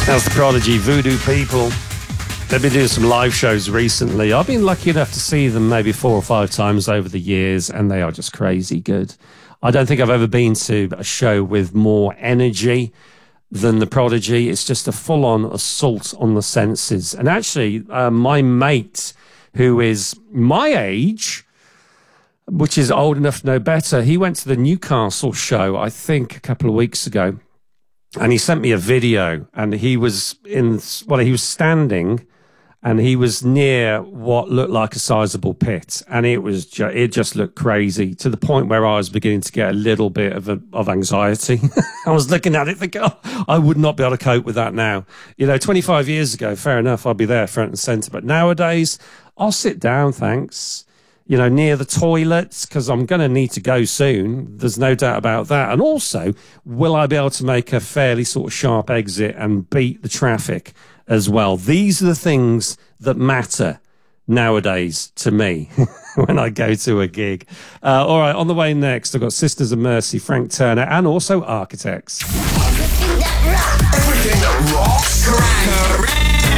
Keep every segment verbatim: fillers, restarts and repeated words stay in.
That's the Prodigy, Voodoo People. They've been doing some live shows recently. I've been lucky enough to see them maybe four or five times over the years, and they are just crazy good. I don't think I've ever been to a show with more energy than the Prodigy. It's just a full-on assault on the senses. And actually, uh, my mate, who is my age, which is old enough to know better, he went to the Newcastle show, I think, a couple of weeks ago. And he sent me a video, and he was in, well, he was standing, and he was near what looked like a sizable pit, and it was ju- it just looked crazy to the point where I was beginning to get a little bit of a, of anxiety. I was looking at it thinking, oh, I would not be able to cope with that now. You know, twenty-five years ago, fair enough, I'd be there front and centre, but nowadays, I'll sit down, thanks. You know, near the toilets, because I'm going to need to go soon. There's no doubt about that. And also, will I be able to make a fairly sort of sharp exit and beat the traffic as well? These are the things that matter nowadays to me when I go to a gig. Uh, all right, on the way next, I've got Sisters of Mercy, Frank Turner, and also Architects. Everything that rocks. Everything that rocks.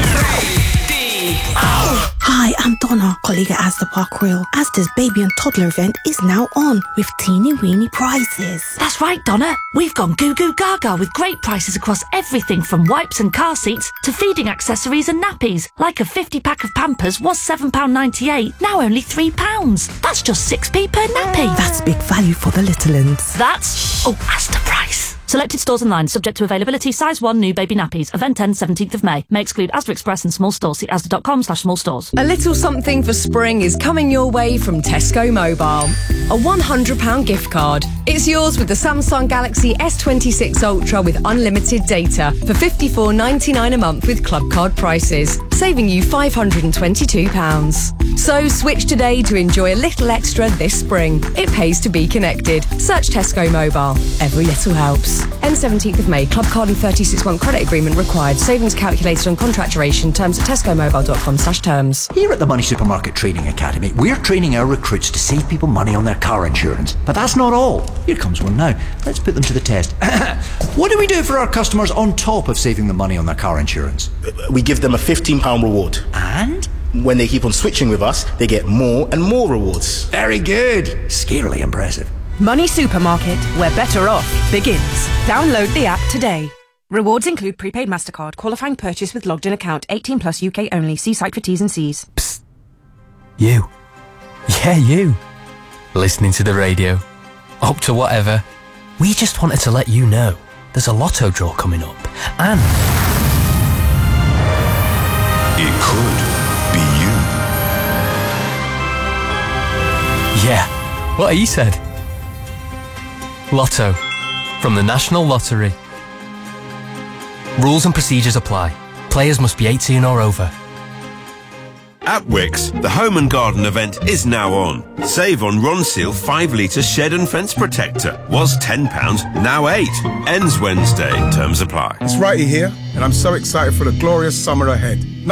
Hi, I'm Donna, colleague at Asda Park Royal. Asda's baby and toddler event is now on with teeny weeny prizes. That's right, Donna. We've gone goo goo gaga with great prices across everything from wipes and car seats to feeding accessories and nappies. Like a fifty pack of Pampers was seven pounds ninety-eight, now only three pounds. That's just six p per nappy. That's big value for the little uns. That's, oh, Asda price. Selected stores online, subject to availability, size one, new baby nappies. Event ends seventeenth of May. May exclude Asda Express and small stores. See asda.com slash small stores. A little something for spring is coming your way from Tesco Mobile. A one hundred pounds gift card. It's yours with the Samsung Galaxy S twenty-six Ultra with unlimited data for fifty-four ninety-nine a month with club card prices, saving you five hundred twenty-two pounds. So switch today to enjoy a little extra this spring. It pays to be connected. Search Tesco Mobile. Every little helps. End seventeenth of May. Club card and thirty-six month credit agreement required. Savings calculated on contract duration. Terms at tescomobile.com slash terms. Here at the Money Supermarket Training Academy, we're training our recruits to save people money on their car insurance. But that's not all. Here comes one now. Let's put them to the test. What do we do for our customers on top of saving them money on their car insurance? We give them a fifteen pounds reward. And? When they keep on switching with us, they get more and more rewards. Very good. Scarily impressive. Money Supermarket, where better off begins. Download the app today. Rewards include prepaid MasterCard, qualifying purchase with logged in account, eighteen plus U K only. See site for T's and C's. Psst. You. Yeah, you. Listening to the radio. Up to whatever. We just wanted to let you know there's a lotto draw coming up. And it could be you. Yeah, what he said. Lotto, from the National Lottery. Rules and procedures apply. Players must be eighteen or over. At Wickes, the Home and Garden event is now on. Save on Ronseal five litre shed and fence protector. Was ten pounds, now eight. Ends Wednesday. Terms apply. It's Righty here, and I'm so excited for the glorious summer ahead.